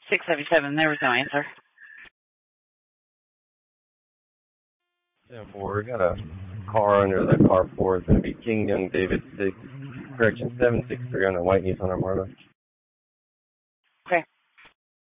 677, there was no answer. Yeah, we got a car under the car 4. It's going to be King Young David 6. Correction, 763 on the white Nissan Armada.